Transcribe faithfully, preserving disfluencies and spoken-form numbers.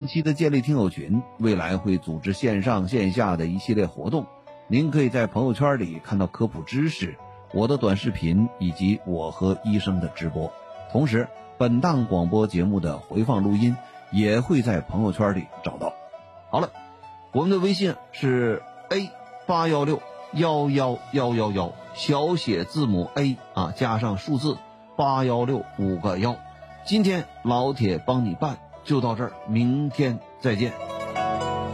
期的建立听友群，未来会组织线上线下的一系列活动，您可以在朋友圈里看到科普知识、我的短视频以及我和医生的直播。同时，本档广播节目的回放录音也会在朋友圈里找到。好了，我们的微信是 A 八一六一一一一一，小写字母 A 啊，加上数字八一六五个幺。今天老铁帮你办就到这儿，明天再见。